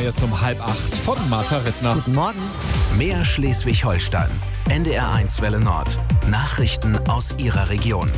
jetzt um 7:30 von Martha Rittner. Guten Morgen. Mehr Schleswig-Holstein. NDR1 Welle Nord. Nachrichten aus Ihrer Region.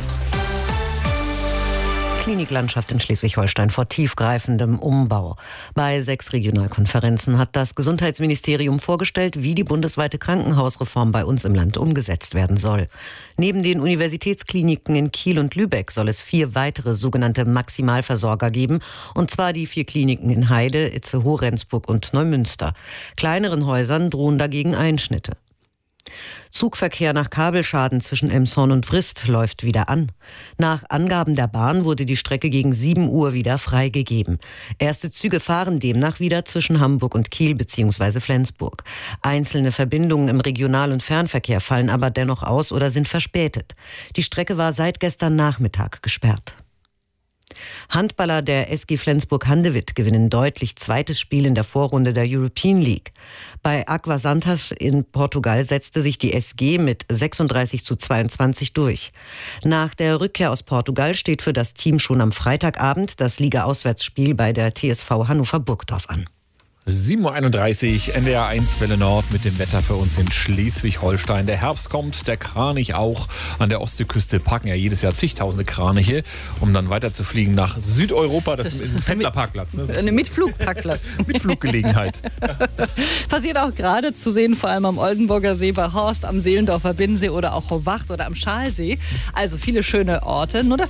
Kliniklandschaft in Schleswig-Holstein vor tiefgreifendem Umbau. Bei 6 Regionalkonferenzen hat das Gesundheitsministerium vorgestellt, wie die bundesweite Krankenhausreform bei uns im Land umgesetzt werden soll. Neben den Universitätskliniken in Kiel und Lübeck soll es 4 weitere sogenannte Maximalversorger geben, und zwar die 4 Kliniken in Heide, Itzehoe, Rendsburg und Neumünster. Kleineren Häusern drohen dagegen Einschnitte. Zugverkehr nach Kabelschaden zwischen Elmshorn und Vrist läuft wieder an. Nach Angaben der Bahn wurde die Strecke gegen 7 Uhr wieder freigegeben. Erste Züge fahren demnach wieder zwischen Hamburg und Kiel bzw. Flensburg. Einzelne Verbindungen im Regional- und Fernverkehr fallen aber dennoch aus oder sind verspätet. Die Strecke war seit gestern Nachmittag gesperrt. Handballer der SG Flensburg-Handewitt gewinnen deutlich zweites Spiel in der Vorrunde der European League. Bei Aqua Santas in Portugal setzte sich die SG mit 36:22 durch. Nach der Rückkehr aus Portugal steht für das Team schon am Freitagabend das Liga-Auswärtsspiel bei der TSV Hannover Burgdorf an. 7:31 Uhr, NDR1 Welle Nord mit dem Wetter für uns in Schleswig-Holstein. Der Herbst kommt, der Kranich auch. An der Ostseeküste packen ja jedes Jahr zigtausende Kraniche, um dann weiter zu fliegen nach Südeuropa. Das ist ein Pendlerparkplatz. Ne? Eine Mitflugparkplatz. Mitfluggelegenheit. Passiert auch gerade zu sehen, vor allem am Oldenburger See bei Horst, am Seelendorfer Binnensee oder auch Hochwacht oder am Schalsee. Also viele schöne Orte. Nur das